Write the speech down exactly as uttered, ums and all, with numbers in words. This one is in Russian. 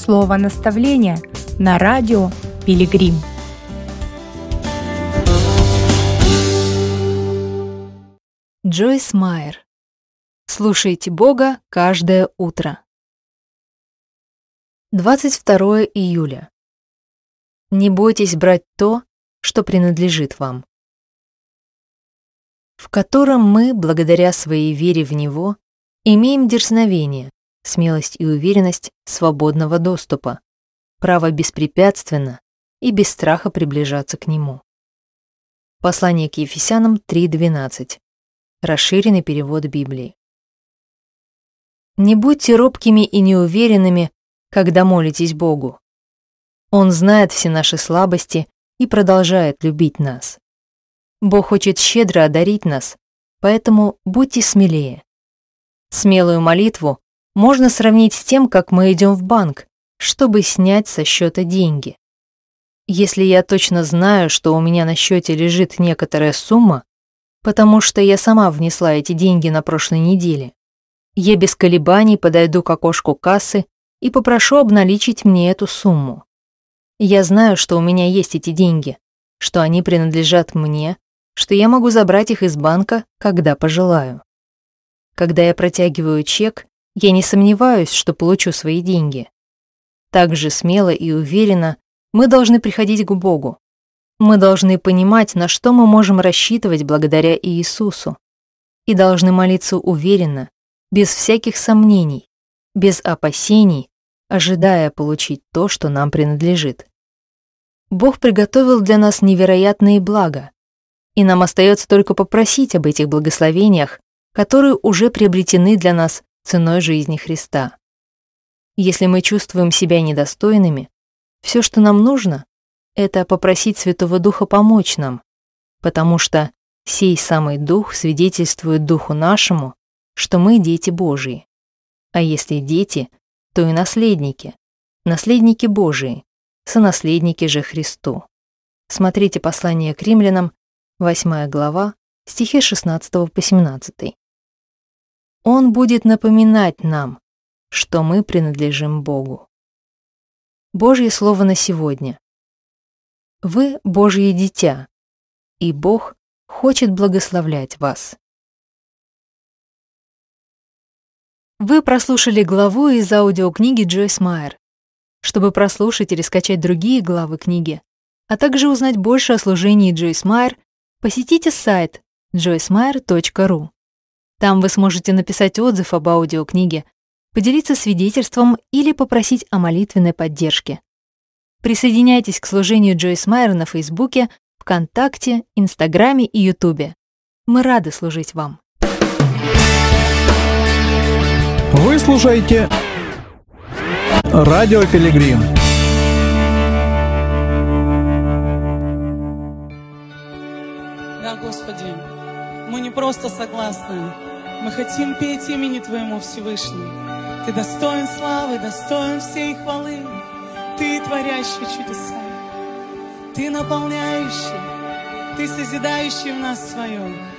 Слово наставления на радио Пилигрим. Джойс Майер. Слушайте Бога каждое утро. двадцать второе июля. Не бойтесь брать то, что принадлежит вам. В котором мы, благодаря своей вере в Него, имеем дерзновение, смелость и уверенность свободного доступа, право беспрепятственно и без страха приближаться к Нему. Послание к Ефесянам три двенадцать. Расширенный перевод Библии. Не будьте робкими и неуверенными, когда молитесь Богу. Он знает все наши слабости и продолжает любить нас. Бог хочет щедро одарить нас, поэтому будьте смелее. Смелую молитву можно сравнить с тем, как мы идем в банк, чтобы снять со счета деньги. Если я точно знаю, что у меня на счете лежит некоторая сумма, потому что я сама внесла эти деньги на прошлой неделе, я без колебаний подойду к окошку кассы и попрошу обналичить мне эту сумму. Я знаю, что у меня есть эти деньги, что они принадлежат мне, что я могу забрать их из банка, когда пожелаю. Когда я протягиваю чек, я не сомневаюсь, что получу свои деньги. Так же смело и уверенно мы должны приходить к Богу. Мы должны понимать, на что мы можем рассчитывать благодаря Иисусу, и должны молиться уверенно, без всяких сомнений, без опасений, ожидая получить то, что нам принадлежит. Бог приготовил для нас невероятные блага, и нам остается только попросить об этих благословениях, которые уже приобретены для нас ценой жизни Христа. Если мы чувствуем себя недостойными, все, что нам нужно, это попросить Святого Духа помочь нам, потому что сей самый Дух свидетельствует Духу нашему, что мы дети Божии. А если дети, то и наследники, наследники Божии, сонаследники же Христу. Смотрите послание к Римлянам, восьмая глава, стихи шестнадцатого по семнадцатый. Он будет напоминать нам, что мы принадлежим Богу. Божье слово на сегодня. Вы Божье дитя, и Бог хочет благословлять вас. Вы прослушали главу из аудиокниги Джойс Майер. Чтобы прослушать или скачать другие главы книги, а также узнать больше о служении Джойс Майер, посетите сайт джойс майер точка ру. Там вы сможете написать отзыв об аудиокниге, поделиться свидетельством или попросить о молитвенной поддержке. Присоединяйтесь к служению Джойс Майер на Фейсбуке, ВКонтакте, Инстаграме и Ютубе. Мы рады служить вам. Вы слушаете Радио Пилигрим. Да, Господи, мы не просто согласны, мы хотим петь имени Твоему, Всевышний. Ты достоин славы, достоин всей хвалы. Ты творящий чудеса, Ты наполняющий, Ты созидающий в нас свое.